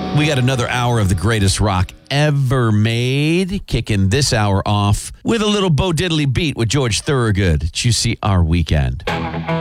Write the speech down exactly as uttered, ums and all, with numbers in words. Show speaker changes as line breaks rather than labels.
We got another hour of the greatest rock ever made, kicking this hour off with a little Bo Diddley beat with George Thorogood. Did you see our weekend?